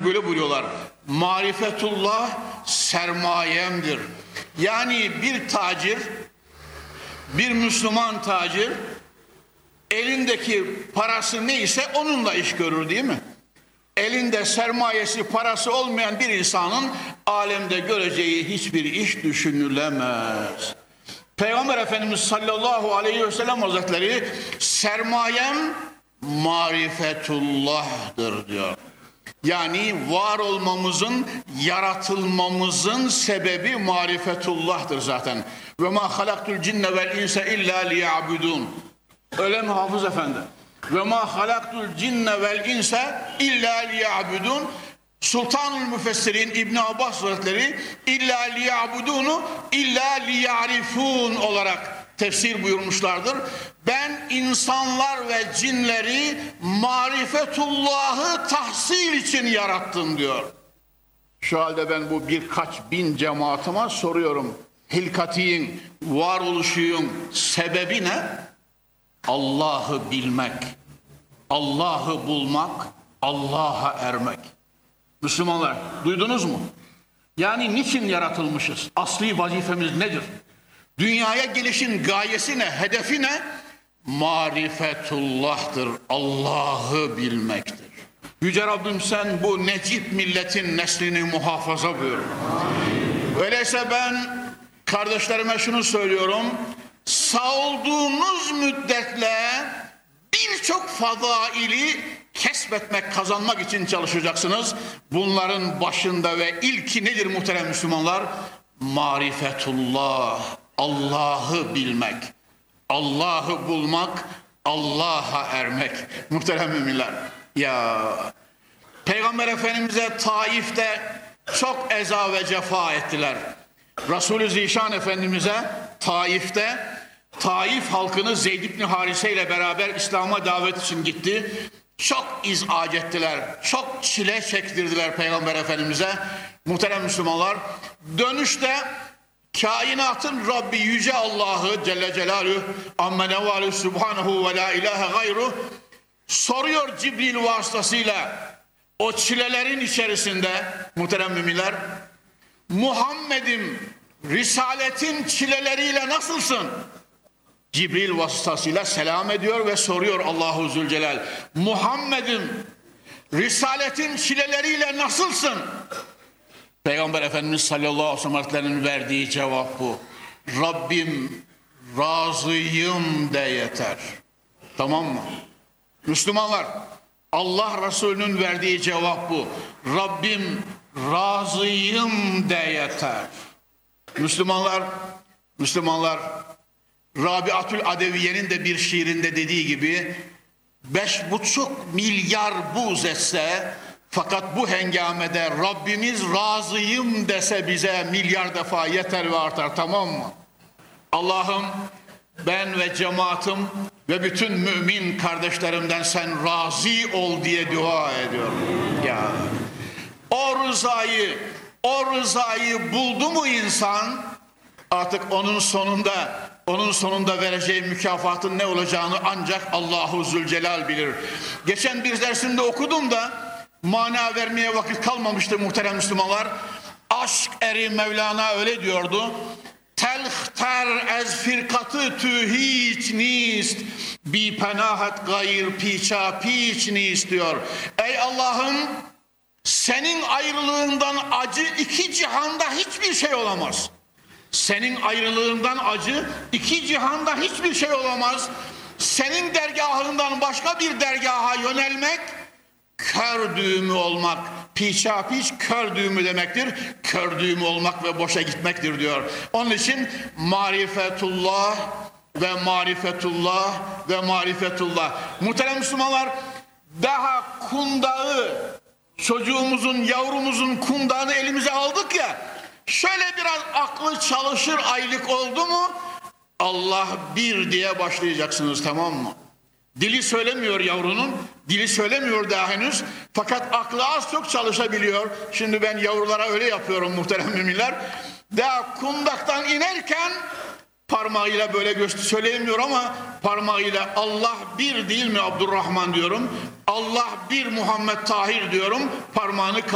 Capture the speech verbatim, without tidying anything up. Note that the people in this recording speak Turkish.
böyle buyuruyorlar. Marifetullah sermayemdir. Yani bir tacir, bir Müslüman tacir elindeki parası neyse onunla iş görür, değil mi? Elinde sermayesi, parası olmayan bir insanın alemde göreceği hiçbir iş düşünülemez. Peygamber Efendimiz sallallahu aleyhi ve sellem Hazretleri sermayem marifetullah'dır diyor. Yani var olmamızın, yaratılmamızın sebebi marifetullah'tır zaten. Ve ma halaktul cinne vel insa illa liya'budun. Öyle mi Hafız Efendi? Ve ma halaktul cinne vel insa illa liya'budun. Sultanul Müfessirin İbn Abbas Hazretleri illa liya'budunu illa liya'rifun olarak tefsir buyurmuşlardır. Ben insanlar ve cinleri marifetullah'ı tahsil için yarattım diyor. Şu halde ben bu birkaç bin cemaatıma soruyorum. Hilkatiyin, varoluşuyun sebebi ne? Allah'ı bilmek, Allah'ı bulmak, Allah'a ermek. Müslümanlar duydunuz mu? Yani niçin yaratılmışız? Asli vazifemiz nedir? Dünyaya gelişin gayesi ne? Hedefi ne? Marifetullah'tır. Allah'ı bilmektir. Yüce Rabbim sen bu necip milletin neslini muhafaza buyur. Öyleyse ben kardeşlerime şunu söylüyorum. Sağ olduğunuz müddetle birçok fadaili kesbetmek, kazanmak için çalışacaksınız. Bunların başında ve ilki nedir muhterem Müslümanlar? Marifetullah, Allah'ı bilmek, Allah'ı bulmak, Allah'a ermek. Muhterem müminler, ya Peygamber Efendimiz'e Taif'te çok eza ve cefa ettiler. Resulü Zişan Efendimiz'e Taif'te Taif halkını Zeyd ibn Harise ile beraber İslam'a davet için gitti. Çok izac ettiler, çok çile çektirdiler Peygamber Efendimiz'e. Muhterem Müslümanlar, dönüşte kainatın Rabbi Yüce Allah'ı Celle Celaluhu amme nevalu subhanahu ve la ilahe gayru soruyor Cibril vasıtasıyla o çilelerin içerisinde muhterem müminler, Muhammed'im risaletin çileleriyle nasılsın? Cibril vasıtasıyla selam ediyor ve soruyor Allahu Zülcelal, Muhammed'im risaletin çileleriyle nasılsın? Peygamber Efendimiz sallallahu aleyhi ve sellem'in verdiği cevap bu. Rabbim razıyım de yeter. Tamam mı? Müslümanlar, Allah Resulü'nün verdiği cevap bu. Rabbim razıyım de yeter. Müslümanlar, Müslümanlar, Rabiatül Adeviye'nin de bir şiirinde dediği gibi beş buçuk milyar buğz etse fakat bu hengamede Rabbimiz razıyım dese bize milyar defa yeter ve artar, tamam mı? Allah'ım ben ve cemaatim ve bütün mümin kardeşlerimden sen razı ol diye dua ediyorum. Ya o rızayı, o rızayı buldu mu insan artık onun sonunda Onun sonunda vereceği mükafatın ne olacağını ancak Allahu Zülcelal bilir. Geçen bir dersimde okudum da mana vermeye vakit kalmamıştı muhterem Müslümanlar. Aşk eri Mevlana öyle diyordu. Telhter ez firkatı tü hiç nist, bi penahet gayr piça piç nist diyor. Ey Allah'ım senin ayrılığından acı iki cihanda hiçbir şey olamaz. Senin ayrılığından acı iki cihanda hiçbir şey olamaz. Senin dergahından başka bir dergaha yönelmek kör düğümü olmak. Piça piç kör düğümü demektir. Kör düğümü olmak ve boşa gitmektir diyor. Onun için marifetullah ve marifetullah ve marifetullah. Muhterem Müslümanlar, daha kundağı, çocuğumuzun, yavrumuzun kundağını elimize aldık ya, şöyle biraz aklı çalışır aylık oldu mu Allah bir diye başlayacaksınız, tamam mı? Dili söylemiyor yavrunun, dili söylemiyor daha henüz, fakat aklı az çok çalışabiliyor. Şimdi ben yavrulara öyle yapıyorum muhterem müminler. Daha kundaktan inerken parmağıyla böyle göster söyleyemiyor ama parmağıyla Allah bir değil mi Abdurrahman diyorum. Allah bir Muhammed Tahir diyorum. Parmağını